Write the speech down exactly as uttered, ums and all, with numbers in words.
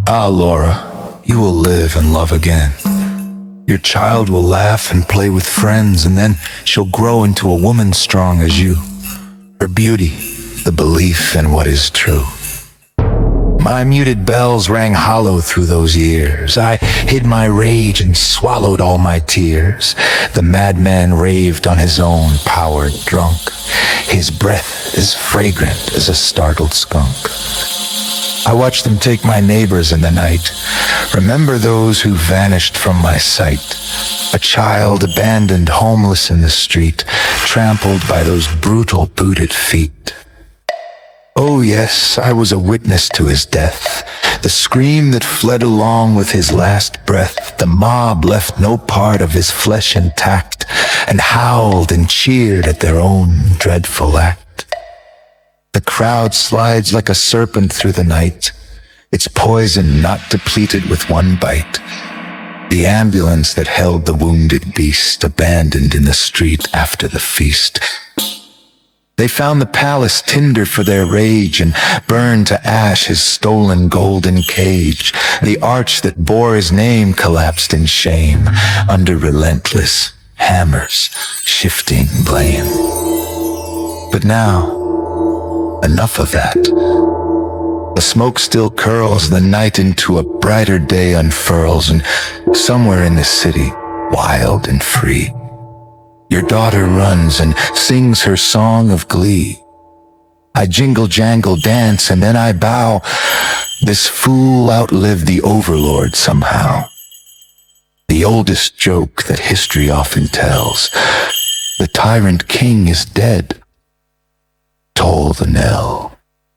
Ah, Laura, you will live and love again. Your child will laugh and play with friends, and then she'll grow into a woman strong as you. Her beauty, the belief in what is true. My muted bells rang hollow through those years. I hid my rage and swallowed all my tears. The madman raved on his own power drunk. His breath as fragrant as a startled skunk. I watched them take my neighbors in the night. Remember those who vanished from my sight. A child abandoned homeless in the street, trampled by those brutal booted feet. Oh yes, I was a witness to his death. The scream that fled along with his last breath. The mob left no part of his flesh intact, and howled and cheered at their own dreadful act. The crowd slides like a serpent through the night, its poison not depleted with one bite. The ambulance that held the wounded beast abandoned in the street after the feast. They found the palace tinder for their rage and burned to ash his stolen golden cage. The arch that bore his name collapsed in shame under relentless hammers shifting blame. But now, enough of that. The smoke still curls, the night into a brighter day unfurls, and somewhere in the city, wild and free, your daughter runs and sings her song of glee. I jingle jangle dance and then I bow. This fool outlived the overlord somehow. The oldest joke that history often tells. The tyrant king is dead. Toll the knell.